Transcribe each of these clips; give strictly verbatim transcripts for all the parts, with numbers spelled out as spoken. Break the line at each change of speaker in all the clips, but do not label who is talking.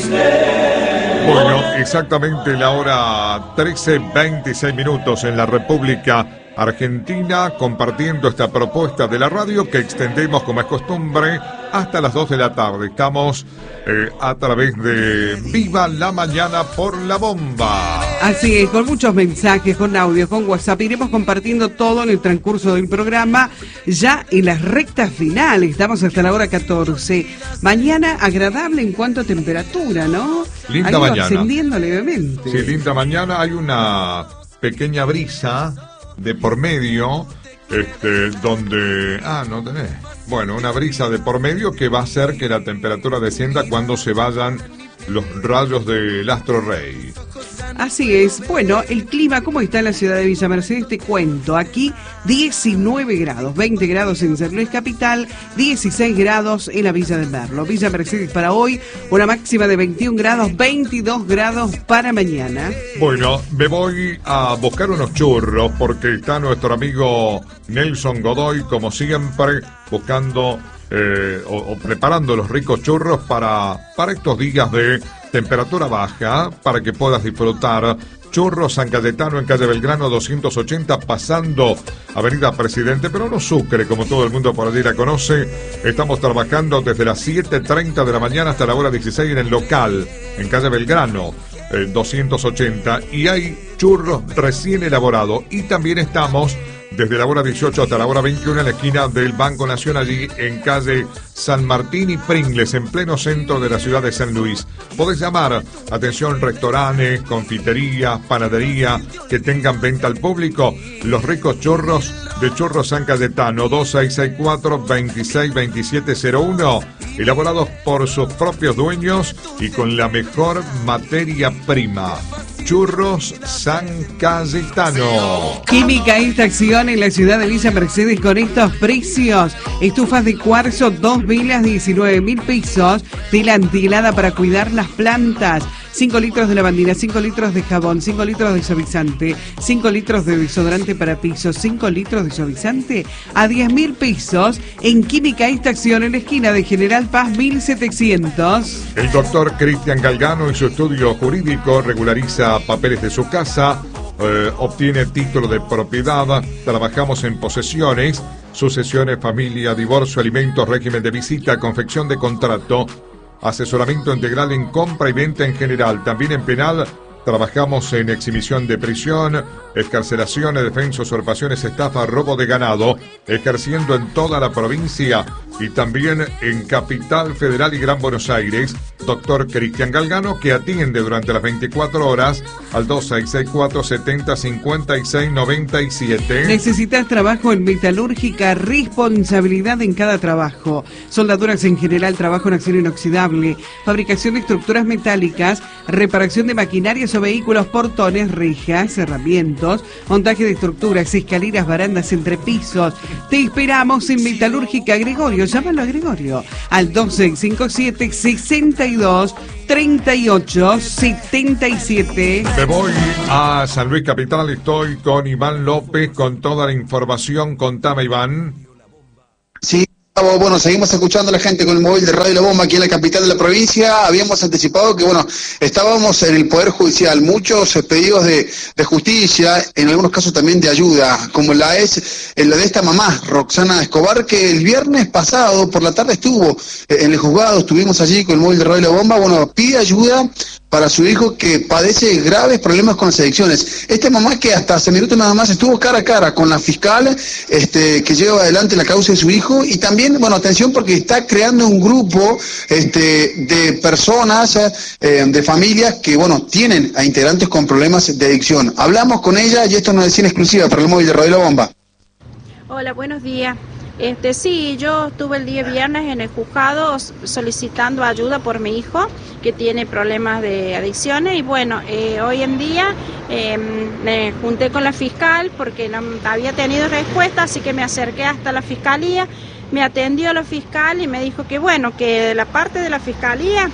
Bueno, exactamente la hora trece, veintiséis minutos en la República Argentina, compartiendo esta propuesta de la radio que extendemos como es costumbre hasta las dos de la tarde. Estamos eh, a través de Viva la Mañana por la Bomba.
Así es, con muchos mensajes, con audio, con WhatsApp. Iremos compartiendo todo en el transcurso del programa. Ya en las rectas finales, estamos hasta la hora catorce. Mañana agradable en cuanto a temperatura, ¿no?
Linda
ha ido
mañana.
Ascendiendo levemente.
Sí, linda mañana. Hay una pequeña brisa de por medio, este, donde... Ah, no tenés. Bueno, una brisa de por medio que va a hacer que la temperatura descienda cuando se vayan los rayos del astro rey.
Así es. Bueno, el clima, ¿cómo está en la ciudad de Villa Mercedes? Te cuento. Aquí diecinueve grados, veinte grados en San Luis Capital, dieciséis grados en la Villa de Merlo. Villa Mercedes para hoy, una máxima de veintiún grados, veintidós grados para mañana.
Bueno, me voy a buscar unos churros porque está nuestro amigo Nelson Godoy, como siempre, buscando eh, o, o preparando los ricos churros para, para estos días de temperatura baja, para que puedas disfrutar. Churros San Cayetano en calle Belgrano doscientos ochenta, pasando Avenida Presidente, pero no Sucre, como todo el mundo por allí la conoce. Estamos trabajando desde las siete treinta de la mañana hasta la hora dieciséis en el local, en calle Belgrano eh, doscientos ochenta, y hay churros recién elaborados. Y también estamos desde la hora dieciocho hasta la hora veintiuno en la esquina del Banco Nación, allí en calle San Martín y Pringles, en pleno centro de la ciudad de San Luis. Podés llamar, atención, restaurantes, confitería, panadería, que tengan venta al público, los ricos churros de Churros San Cayetano, dos seis seis cuatro, veintiséis veintisiete cero uno, elaborados por sus propios dueños y con la mejor materia prima. Churros San Cayetano.
Química Extracción en la ciudad de Villa Mercedes con estos precios. Estufas de cuarzo, dos vilas, diecinueve mil pesos. Tela antihelada para cuidar las plantas. cinco litros de lavandina, cinco litros de jabón, cinco litros de suavizante, cinco litros de desodorante para pisos, cinco litros de suavizante a diez mil pesos en Química Extracción en la esquina de General Paz mil setecientos.
El doctor Cristian Galgano y su estudio jurídico regulariza papeles de su casa, eh, obtiene título de propiedad, trabajamos en posesiones, sucesiones, familia, divorcio, alimentos, régimen de visita, confección de contrato, asesoramiento integral en compra y venta en general. También en penal trabajamos en exhibición de prisión, excarcelaciones, defensa, usurpaciones, estafa, robo de ganado, ejerciendo en toda la provincia y también en Capital Federal y Gran Buenos Aires. Doctor Cristian Galgano, que atiende durante las veinticuatro horas al dos seis seis cuatro, setenta, cincuenta y seis noventa y siete.
¿Necesitas trabajo en metalúrgica? Responsabilidad en cada trabajo. Soldaduras en general, trabajo en acero inoxidable, fabricación de estructuras metálicas, reparación de maquinarias o vehículos, portones, rejas, herramientas, montaje de estructuras, escaleras, barandas, entrepisos. Te esperamos en Metalúrgica Gregorio. Llámalo a Gregorio al dos seis cinco siete, sesenta y dos, treinta y ocho, setenta y siete.
Me voy a San Luis Capital, estoy con Iván López con toda la información. Contame, Iván.
Sí. Bueno, seguimos escuchando a la gente con el móvil de Radio La Bomba aquí en la capital de la provincia. Habíamos anticipado que, bueno, estábamos en el Poder Judicial, muchos pedidos de, de justicia, en algunos casos también de ayuda, como la es la de esta mamá, Roxana Escobar, que el viernes pasado por la tarde estuvo en el juzgado, estuvimos allí con el móvil de Radio La Bomba. Bueno, pide ayuda para su hijo que padece graves problemas con las adicciones. Esta mamá que hasta hace minutos nada más estuvo cara a cara con la fiscal este, que lleva adelante la causa de su hijo, y también, bueno, atención, porque está creando un grupo este, de personas, eh, de familias que, bueno, tienen a integrantes con problemas de adicción. Hablamos con ella y esto nos decía en exclusiva para el móvil de Radio La Bomba.
Hola, buenos días. Este, sí, yo estuve el día viernes en el juzgado solicitando ayuda por mi hijo que tiene problemas de adicciones, y bueno, eh, hoy en día eh, me junté con la fiscal porque no había tenido respuesta, así que me acerqué hasta la fiscalía, me atendió la fiscal y me dijo que bueno, que de la parte de la fiscalía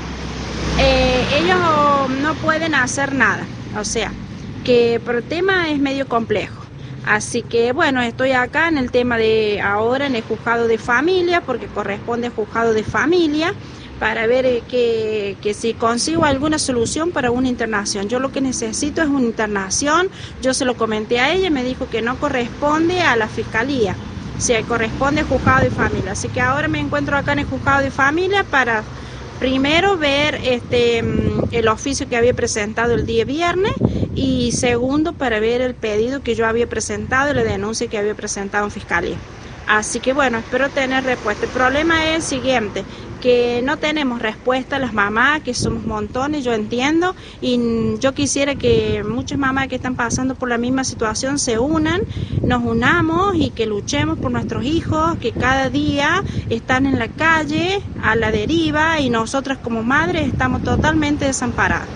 eh, ellos no pueden hacer nada, o sea, que el tema es medio complejo. Así que bueno, estoy acá en el tema de ahora en el juzgado de familia, porque corresponde juzgado de familia, para ver eh, que, que si consigo alguna solución para una internación. Yo lo que necesito es una internación. Yo se lo comenté a ella y me dijo que no corresponde a la fiscalía, se corresponde al juzgado de familia. Así que ahora me encuentro acá en el juzgado de familia para primero ver este el oficio que había presentado el día viernes y segundo para ver el pedido que yo había presentado y la denuncia que había presentado en fiscalía. Así que bueno, espero tener respuesta. El problema es el siguiente, que no tenemos respuesta las mamás, que somos montones, yo entiendo, y yo quisiera que muchas mamás que están pasando por la misma situación se unan, nos unamos y que luchemos por nuestros hijos, que cada día están en la calle, a la deriva, y nosotras como madres estamos totalmente desamparadas.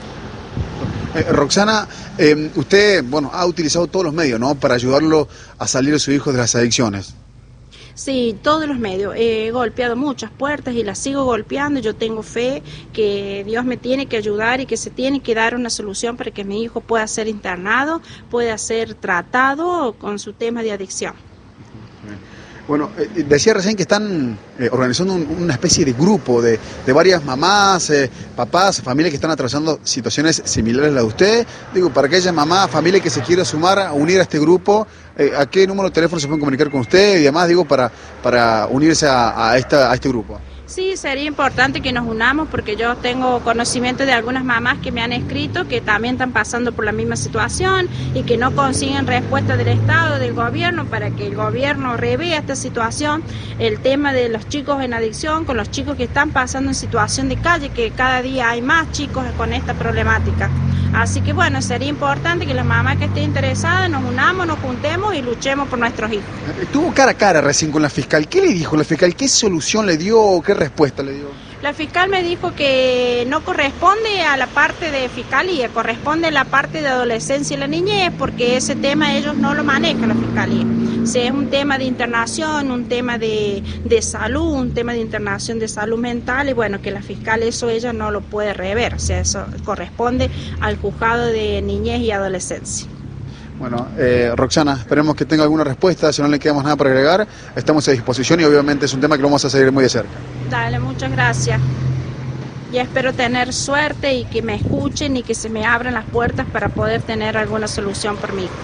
Eh, Roxana, eh, usted, bueno, ha utilizado todos los medios, ¿no?, para ayudarlo a salir a su hijo de las adicciones.
Sí, todos los medios. He golpeado muchas puertas y las sigo golpeando. Yo tengo fe que Dios me tiene que ayudar y que se tiene que dar una solución para que mi hijo pueda ser internado, pueda ser tratado con su tema de adicción.
Bueno, eh, decía recién que están eh, organizando un, una especie de grupo de, de varias mamás, eh, papás, familias que están atravesando situaciones similares a las de usted. Digo, para aquella mamá, familia que se quiera sumar, a unir a este grupo, eh, ¿a qué número de teléfono se pueden comunicar con usted y demás, digo, para, para unirse a, a, esta, a este grupo?
Sí, sería importante que nos unamos porque yo tengo conocimiento de algunas mamás que me han escrito que también están pasando por la misma situación y que no consiguen respuesta del Estado, del gobierno, para que el gobierno revea esta situación, el tema de los chicos en adicción, con los chicos que están pasando en situación de calle, que cada día hay más chicos con esta problemática. Así que bueno, sería importante que las mamás que estén interesadas nos unamos, nos juntemos y luchemos por nuestros hijos.
Estuvo cara a cara recién con la fiscal. ¿Qué le dijo la fiscal? ¿Qué solución le dio? ¿Qué respuesta le dio?
La fiscal me dijo que no corresponde a la parte de fiscalía, corresponde a la parte de adolescencia y la niñez, porque ese tema ellos no lo manejan la fiscalía. Si es un tema de internación, un tema de, de salud, un tema de internación de salud mental, y bueno, que la fiscal eso ella no lo puede rever, o sea, eso corresponde al juzgado de niñez y adolescencia.
Bueno, eh, Roxana, esperemos que tenga alguna respuesta, si no le quedamos nada para agregar, estamos a disposición y obviamente es un tema que lo vamos a seguir muy de cerca. Dale,
muchas gracias. Y espero tener suerte y que me escuchen y que se me abran las puertas para poder tener alguna solución por mí.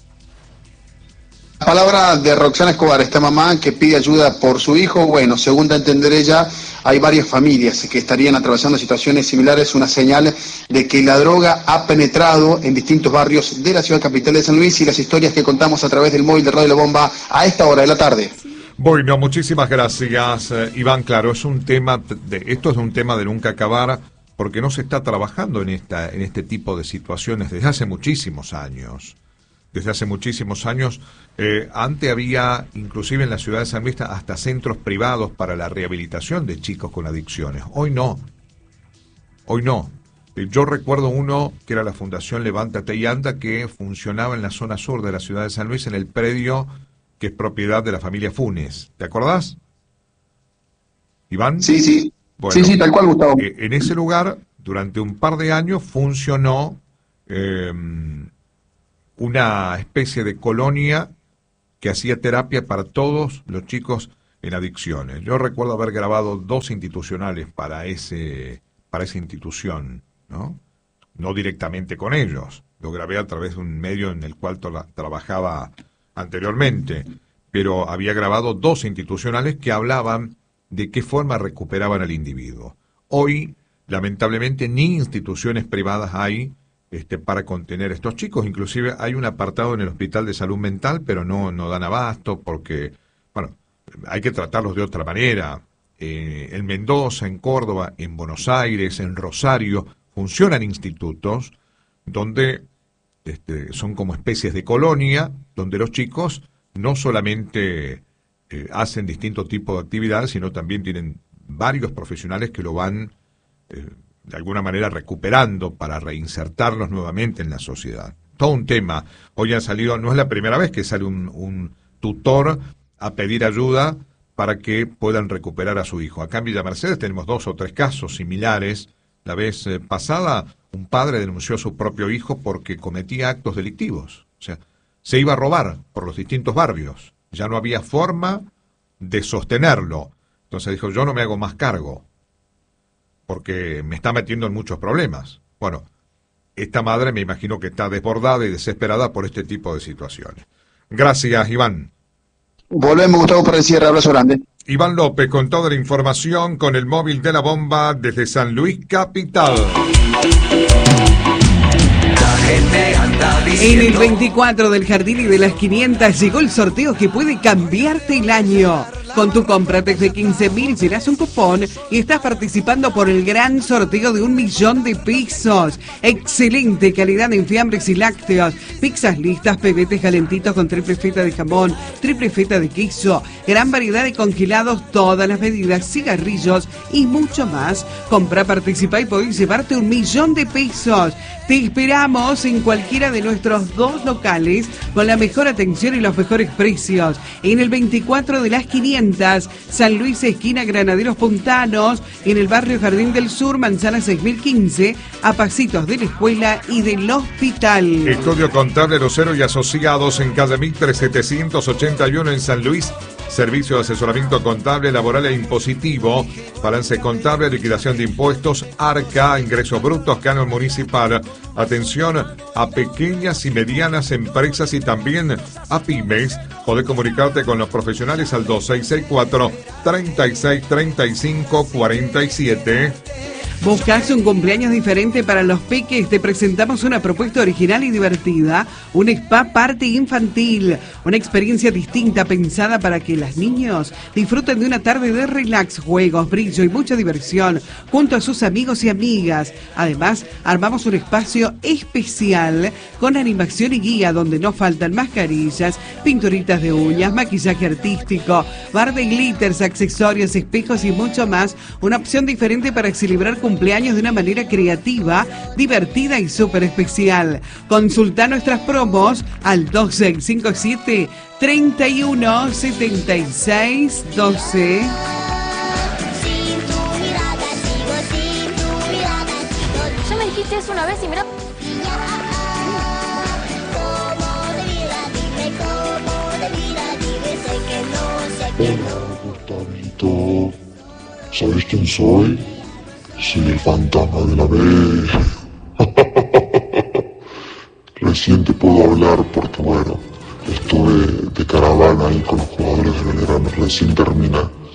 Palabra de Roxana Escobar, esta mamá que pide ayuda por su hijo. Bueno, según da a entender ella, hay varias familias que estarían atravesando situaciones similares, una señal de que la droga ha penetrado en distintos barrios de la ciudad capital de San Luis, y las historias que contamos a través del móvil de Radio La Bomba a esta hora de la tarde.
Bueno, muchísimas gracias, eh, Iván. Claro, es un tema de, esto es un tema de nunca acabar, porque no se está trabajando en esta en este tipo de situaciones desde hace muchísimos años. Desde hace muchísimos años, eh, antes había, inclusive en la ciudad de San Luis, hasta centros privados para la rehabilitación de chicos con adicciones. Hoy no. Hoy no. Eh, yo recuerdo uno que era la Fundación Levántate y Anda, que funcionaba en la zona sur de la ciudad de San Luis, en el predio que es propiedad de la familia Funes. ¿Te acordás, Iván?
Sí, sí.
Bueno,
sí, sí, tal cual, Gustavo.
Eh, en ese lugar, durante un par de años, funcionó Eh, una especie de colonia que hacía terapia para todos los chicos en adicciones. Yo recuerdo haber grabado dos institucionales para ese para esa institución, ¿no? No directamente con ellos. Lo grabé a través de un medio en el cual tra- trabajaba anteriormente, pero había grabado dos institucionales que hablaban de qué forma recuperaban al individuo. Hoy, lamentablemente, ni instituciones privadas hay Este, para contener a estos chicos. Inclusive hay un apartado en el Hospital de Salud Mental, pero no, no dan abasto porque, bueno, hay que tratarlos de otra manera. Eh, en Mendoza, en Córdoba, en Buenos Aires, en Rosario, funcionan institutos donde este, son como especies de colonia, donde los chicos no solamente eh, hacen distintos tipos de actividades, sino también tienen varios profesionales que lo van eh, de alguna manera recuperando para reinsertarlos nuevamente en la sociedad. Todo un tema. Hoy ha salido, no es la primera vez que sale un, un tutor a pedir ayuda para que puedan recuperar a su hijo. Acá en Villa Mercedes tenemos dos o tres casos similares. La vez eh, pasada, un padre denunció a su propio hijo porque cometía actos delictivos. O sea, se iba a robar por los distintos barrios. Ya no había forma de sostenerlo. Entonces dijo, yo no me hago más cargo. porque me está metiendo en muchos problemas. Bueno, esta madre me imagino que está desbordada y desesperada por este tipo de situaciones. Gracias, Iván.
Volvemos, Gustavo, para el cierre. Abrazo grande.
Iván López con toda la información con el móvil de la bomba desde San Luis Capital.
En el veinticuatro del Jardín y de las quinientas llegó el sorteo que puede cambiarte el año. Con tu compra desde quince mil serás un cupón y estás participando por el gran sorteo de un millón de pesos. Excelente calidad en fiambres y lácteos, pizzas listas, pebetes calentitos con triple feta de jamón, triple feta de queso, gran variedad de congelados, todas las medidas, cigarrillos y mucho más. Compra, participa y podés llevarte un millón de pesos. Te esperamos en cualquiera de nuestros dos locales con la mejor atención y los mejores precios. En el veinticuatro de las quinientas, San Luis, esquina Granaderos Puntanos, en el barrio Jardín del Sur, Manzana seis mil quince, a pasitos de la escuela y del hospital.
Estudio Contable Rosero y Asociados en calle Mitre setecientos ochenta y uno en San Luis. Servicio de asesoramiento contable, laboral e impositivo, balance contable, liquidación de impuestos, ARCA, ingresos brutos, canon municipal. Atención a pequeñas y medianas empresas y también a pymes. Podés comunicarte con los profesionales al dos seis seis cuatro, tres seis tres cinco cuatro siete.
¿Buscas un cumpleaños diferente para los peques? Te presentamos una propuesta original y divertida, un spa party infantil, una experiencia distinta pensada para que los niños disfruten de una tarde de relax, juegos, brillo y mucha diversión junto a sus amigos y amigas. Además, armamos un espacio especial con animación y guía donde no faltan mascarillas, pinturitas de uñas, maquillaje artístico, bar de glitters, accesorios, espejos y mucho más. Una opción diferente para celebrar cumpleaños de una manera creativa, divertida y súper especial. Consulta nuestras promos al dos seis cinco siete, tres uno siete seis uno dos.
Ya me dijiste eso una vez y mira.
Hola, Gustavito. ¿Sabes quién soy? Soy el fantasma de la B. Recién te puedo hablar porque, bueno, estuve de caravana ahí con los jugadores de Belgrano. Recién termina.